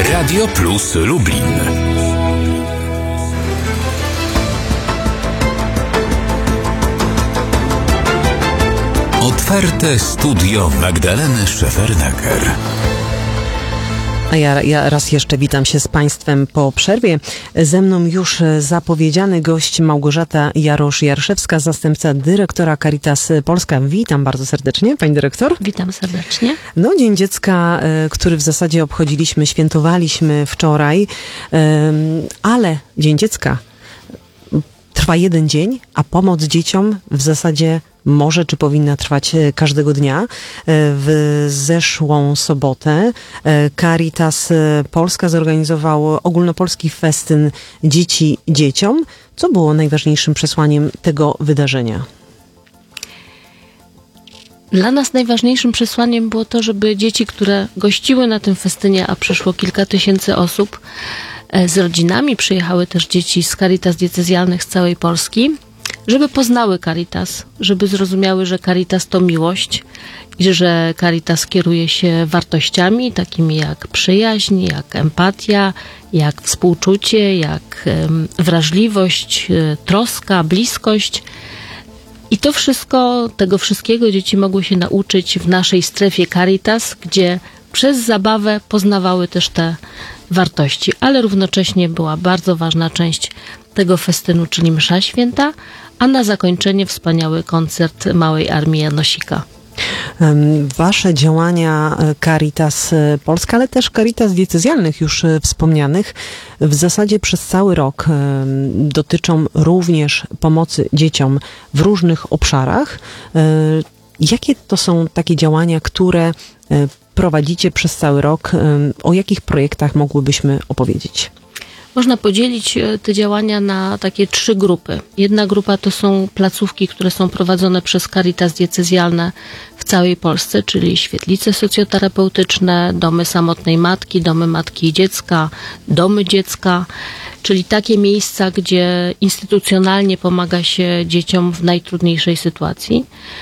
Radio Plus Lublin. Otwarte studio Magdaleny Szefernaker. A ja raz jeszcze witam się z Państwem po przerwie. Ze mną już zapowiedziany gość Małgorzata Jarosz-Jarszewska, zastępca dyrektora Caritas Polska. Witam bardzo serdecznie, pani dyrektor. Witam serdecznie. No, Dzień Dziecka, który w zasadzie świętowaliśmy wczoraj, ale Dzień Dziecka trwa jeden dzień, a pomoc dzieciom w zasadzie może czy powinna trwać każdego dnia. W zeszłą sobotę Caritas Polska zorganizował ogólnopolski festyn Dzieci dzieciom. Co było najważniejszym przesłaniem tego wydarzenia? Dla nas najważniejszym przesłaniem było to, żeby dzieci, które gościły na tym festynie, a przyszło kilka tysięcy osób z rodzinami, przyjechały też dzieci z Caritas diecezjalnych z całej Polski, żeby poznały Caritas, żeby zrozumiały, że Caritas to miłość i że Caritas kieruje się wartościami takimi jak przyjaźń, jak empatia, jak współczucie, jak wrażliwość, troska, bliskość. I to wszystko, tego wszystkiego dzieci mogły się nauczyć w naszej strefie Caritas, gdzie przez zabawę poznawały też te wartości, ale równocześnie była bardzo ważna część tego festynu, czyli msza święta, a na zakończenie wspaniały koncert Małej Armii Janosika. Wasze działania Caritas Polska, ale też Caritas diecezjalnych już wspomnianych, w zasadzie przez cały rok dotyczą również pomocy dzieciom w różnych obszarach. Jakie to są takie działania, które prowadzicie przez cały rok? O jakich projektach mogłybyśmy opowiedzieć? Można podzielić te działania na takie 3 grupy. Jedna grupa to są placówki, które są prowadzone przez Caritas diecezjalne w całej Polsce, czyli świetlice socjoterapeutyczne, domy samotnej matki, domy matki i dziecka, domy dziecka, czyli takie miejsca, gdzie instytucjonalnie pomaga się dzieciom w najtrudniejszej sytuacji.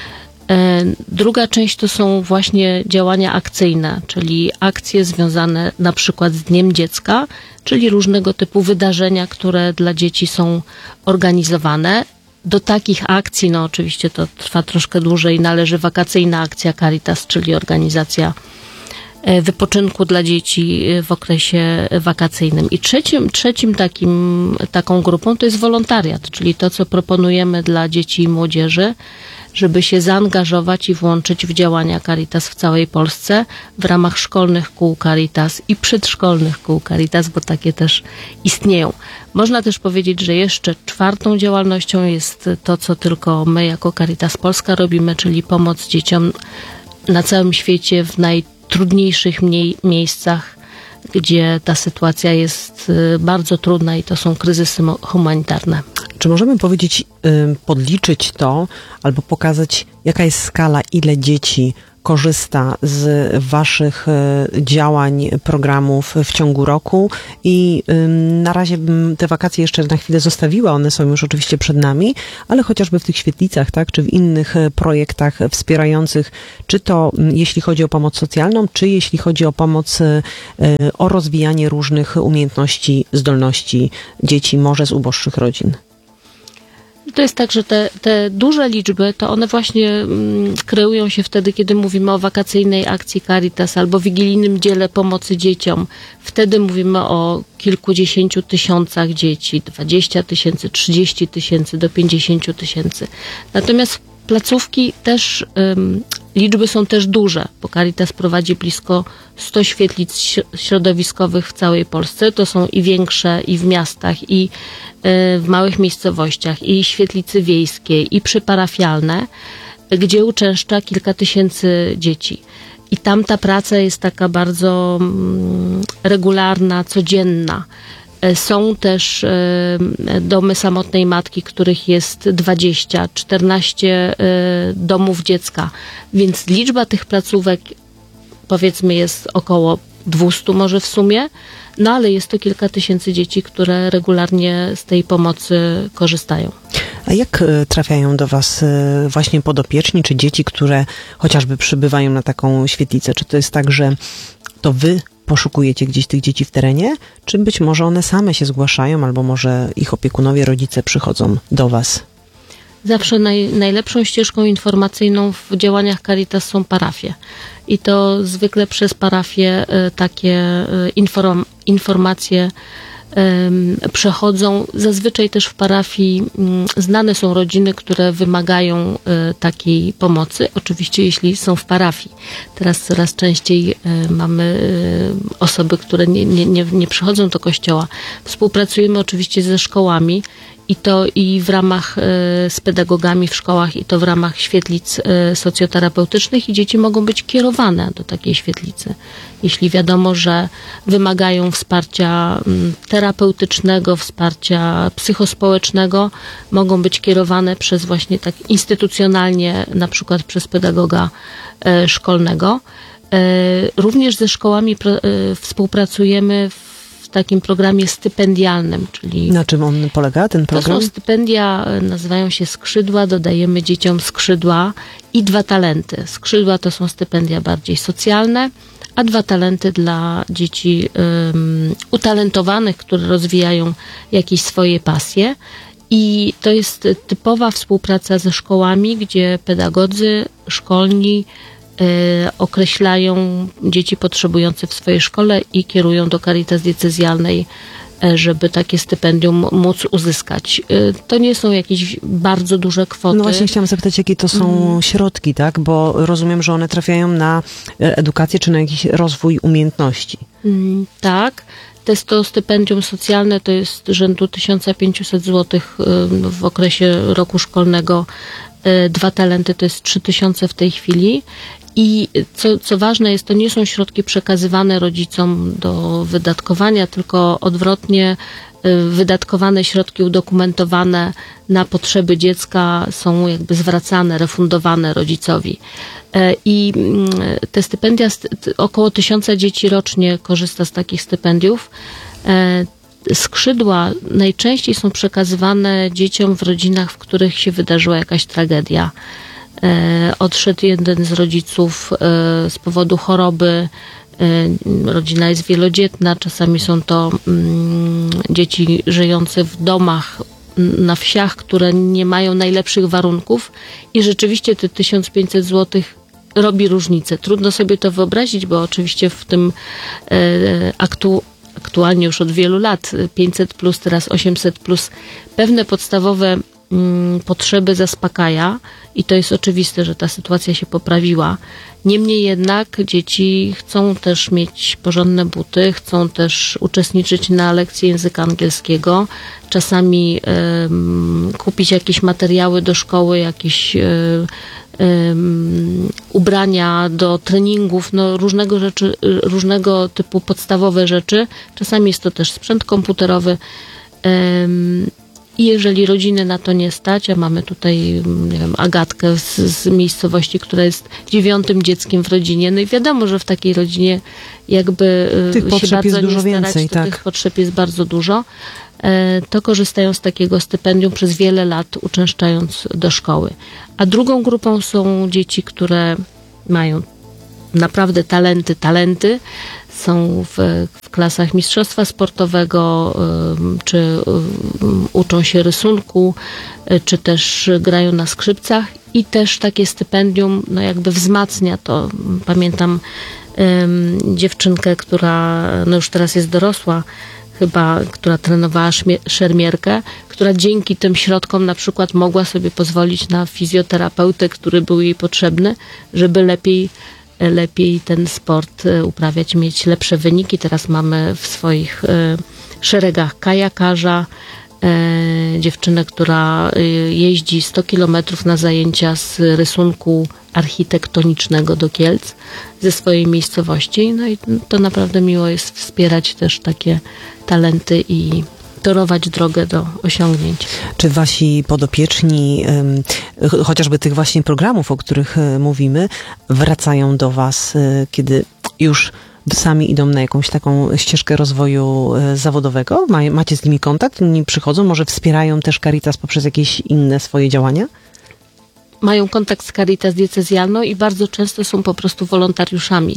Druga część to są właśnie działania akcyjne, czyli akcje związane na przykład z Dniem Dziecka, czyli różnego typu wydarzenia, które dla dzieci są organizowane. Do takich akcji, no oczywiście to trwa troszkę dłużej, należy wakacyjna akcja Caritas, czyli organizacja wypoczynku dla dzieci w okresie wakacyjnym. I trzecim taką grupą to jest wolontariat, czyli to, co proponujemy dla dzieci i młodzieży, żeby się zaangażować i włączyć w działania Caritas w całej Polsce w ramach szkolnych kół Caritas i przedszkolnych kół Caritas, bo takie też istnieją. Można też powiedzieć, że jeszcze 4. działalnością jest to, co tylko my jako Caritas Polska robimy, czyli pomoc dzieciom na całym świecie w najtrudniejszych miejscach, gdzie ta sytuacja jest bardzo trudna i to są kryzysy humanitarne. Czy możemy powiedzieć, podliczyć to albo pokazać, jaka jest skala, ile dzieci korzysta z waszych działań, programów w ciągu roku? I na razie bym te wakacje jeszcze na chwilę zostawiła, one są już oczywiście przed nami, ale chociażby w tych świetlicach, tak, czy w innych projektach wspierających, czy to jeśli chodzi o pomoc socjalną, czy jeśli chodzi o pomoc, o rozwijanie różnych umiejętności, zdolności dzieci, może z uboższych rodzin. To jest tak, że te duże liczby, to one właśnie kreują się wtedy, kiedy mówimy o wakacyjnej akcji Caritas albo wigilijnym dziele pomocy dzieciom. Wtedy mówimy o kilkudziesięciu tysiącach dzieci, 20 000, 30 000 do 50 000. Natomiast placówki też, liczby są też duże, bo Caritas prowadzi blisko 100 świetlic środowiskowych w całej Polsce. To są i większe, i w miastach, i w małych miejscowościach, i świetlicy wiejskie, i przyparafialne, gdzie uczęszcza kilka tysięcy dzieci. I tam ta praca jest taka bardzo regularna, codzienna. Są też domy samotnej matki, których jest 20, 14 domów dziecka, więc liczba tych placówek, powiedzmy, jest około 200 może w sumie, no ale jest to kilka tysięcy dzieci, które regularnie z tej pomocy korzystają. A jak trafiają do was właśnie podopieczni, czy dzieci, które chociażby przybywają na taką świetlicę? Czy to jest tak, że to wy poszukujecie gdzieś tych dzieci w terenie, czy być może one same się zgłaszają, albo może ich opiekunowie, rodzice przychodzą do was? Zawsze najlepszą ścieżką informacyjną w działaniach Caritas są parafie. I to zwykle przez parafie takie informacje przechodzą. Zazwyczaj też w parafii znane są rodziny, które wymagają takiej pomocy. Oczywiście jeśli są w parafii. Teraz coraz częściej mamy osoby, które nie przychodzą do kościoła. Współpracujemy oczywiście ze szkołami i to i w ramach z pedagogami w szkołach, i to w ramach świetlic socjoterapeutycznych, i dzieci mogą być kierowane do takiej świetlicy. Jeśli wiadomo, że wymagają wsparcia terapeutycznego, wsparcia psychospołecznego, mogą być kierowane przez właśnie tak instytucjonalnie, na przykład przez pedagoga szkolnego. Również ze szkołami współpracujemy w takim programie stypendialnym, czyli... Na czym on polega, ten program? To są stypendia, nazywają się skrzydła, dodajemy dzieciom skrzydła i 2 talenty. Skrzydła to są stypendia bardziej socjalne, a 2 talenty dla dzieci utalentowanych, które rozwijają jakieś swoje pasje. I to jest typowa współpraca ze szkołami, gdzie pedagodzy szkolni określają dzieci potrzebujące w swojej szkole i kierują do Caritas diecezjalnej, żeby takie stypendium móc uzyskać. To nie są jakieś bardzo duże kwoty. No właśnie chciałam zapytać, jakie to są środki, tak? Bo rozumiem, że one trafiają na edukację czy na jakiś rozwój umiejętności. Tak. To stypendium socjalne to jest rzędu 1500 zł w okresie roku szkolnego. 2 talenty to jest 3000 w tej chwili. I co ważne jest, to nie są środki przekazywane rodzicom do wydatkowania, tylko odwrotnie wydatkowane środki udokumentowane na potrzeby dziecka są jakby zwracane, refundowane rodzicowi. I te stypendia, około 1000 dzieci rocznie korzysta z takich stypendiów. Skrzydła najczęściej są przekazywane dzieciom w rodzinach, w których się wydarzyła jakaś tragedia. Odszedł jeden z rodziców z powodu choroby, rodzina jest wielodzietna, czasami są to dzieci żyjące w domach na wsiach, które nie mają najlepszych warunków i rzeczywiście te 1500 zł robi różnicę. Trudno sobie to wyobrazić, bo oczywiście w tym aktualnie już od wielu lat 500+, teraz 800+, pewne podstawowe potrzeby zaspokaja i to jest oczywiste, że ta sytuacja się poprawiła. Niemniej jednak dzieci chcą też mieć porządne buty, chcą też uczestniczyć na lekcji języka angielskiego, czasami kupić jakieś materiały do szkoły, jakieś ubrania do treningów, no różnego typu podstawowe rzeczy. Czasami jest to też sprzęt komputerowy. I jeżeli rodziny na to nie stać, a mamy tutaj, nie wiem, Agatkę z miejscowości, która jest 9. dzieckiem w rodzinie, no i wiadomo, że w takiej rodzinie jakby tych potrzeb się bardzo jest dużo nie starać, więcej, to tak. tych potrzeb jest bardzo dużo, to korzystają z takiego stypendium przez wiele lat, uczęszczając do szkoły. A drugą grupą są dzieci, które mają naprawdę talenty, są w klasach mistrzostwa sportowego, czy uczą się rysunku, czy też grają na skrzypcach i też takie stypendium no jakby wzmacnia to. Pamiętam dziewczynkę, która no już teraz jest dorosła, chyba, która trenowała szermierkę, która dzięki tym środkom na przykład mogła sobie pozwolić na fizjoterapeutę, który był jej potrzebny, żeby lepiej ten sport uprawiać, mieć lepsze wyniki. Teraz mamy w swoich szeregach kajakarza, dziewczynę, która jeździ 100 kilometrów na zajęcia z rysunku architektonicznego do Kielc ze swojej miejscowości. No i to naprawdę miło jest wspierać też takie talenty i torować drogę do osiągnięć. Czy wasi podopieczni, chociażby tych właśnie programów, o których mówimy, wracają do was, kiedy już sami idą na jakąś taką ścieżkę rozwoju zawodowego? Macie z nimi kontakt? Oni przychodzą, może wspierają też Caritas poprzez jakieś inne swoje działania? Mają kontakt z Caritas diecezjalną i bardzo często są po prostu wolontariuszami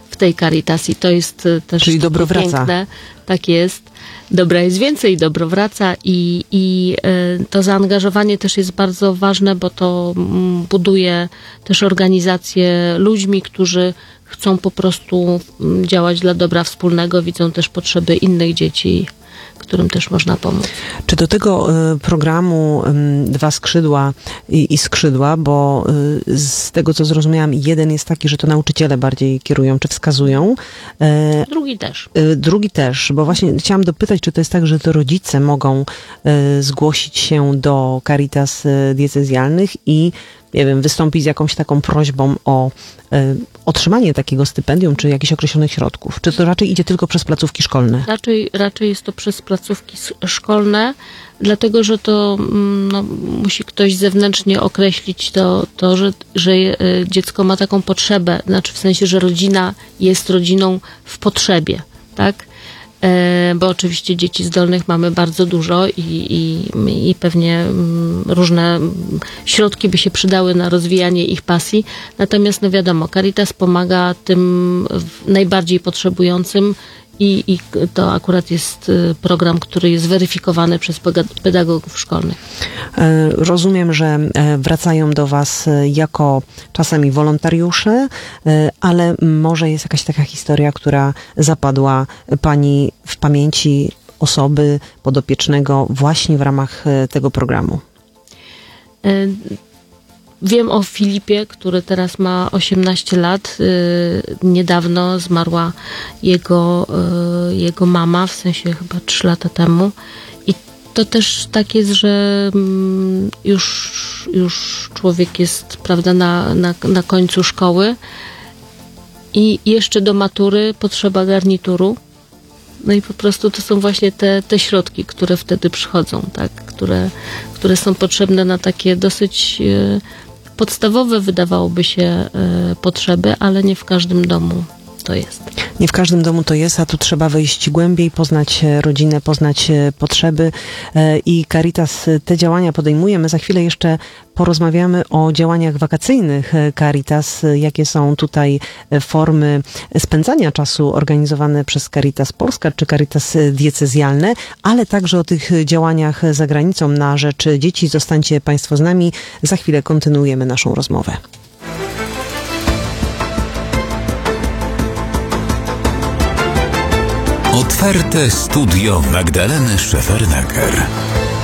w tej Caritas i to jest też Czyli dobro wraca. piękne. Tak jest. Dobra jest więcej, dobro wraca i to zaangażowanie też jest bardzo ważne, bo to buduje też organizację ludźmi, którzy chcą po prostu działać dla dobra wspólnego, widzą też potrzeby innych dzieci, którym też można pomóc. Czy do tego programu Dwa skrzydła i skrzydła, bo z tego co zrozumiałam, jeden jest taki, że to nauczyciele bardziej kierują czy wskazują. Drugi też. Drugi też, bo właśnie chciałam dopytać, czy to jest tak, że to rodzice mogą zgłosić się do Caritas diecezjalnych i nie wiem, wystąpić z jakąś taką prośbą o otrzymanie takiego stypendium, czy jakichś określonych środków? Czy to raczej idzie tylko przez placówki szkolne? Raczej jest to przez placówki szkolne, dlatego że to musi ktoś zewnętrznie określić że dziecko ma taką potrzebę, znaczy w sensie, że rodzina jest rodziną w potrzebie, tak? Bo oczywiście dzieci zdolnych mamy bardzo dużo i pewnie różne środki by się przydały na rozwijanie ich pasji. Natomiast no wiadomo, Caritas pomaga tym najbardziej potrzebującym i to akurat jest program, który jest weryfikowany przez pedagogów szkolnych. Rozumiem, że wracają do Was jako czasami wolontariusze, ale może jest jakaś taka historia, która zapadła Pani w pamięci osoby podopiecznego właśnie w ramach tego programu? Wiem o Filipie, który teraz ma 18 lat. Niedawno zmarła jego mama, w sensie chyba 3 lata temu. I to też tak jest, że już człowiek jest, prawda, na końcu szkoły i jeszcze do matury potrzeba garnituru. No i po prostu to są właśnie te środki, które wtedy przychodzą, tak? Które są potrzebne na takie dosyć podstawowe, wydawałoby się, potrzeby, ale nie w każdym domu to jest. Nie w każdym domu to jest, a tu trzeba wejść głębiej, poznać rodzinę, poznać potrzeby i Caritas te działania podejmuje. My za chwilę jeszcze porozmawiamy o działaniach wakacyjnych Caritas, jakie są tutaj formy spędzania czasu organizowane przez Caritas Polska czy Caritas diecezjalne, ale także o tych działaniach za granicą na rzecz dzieci. Zostańcie Państwo z nami. Za chwilę kontynuujemy naszą rozmowę. Otwarte studio Magdaleny Szefernaker.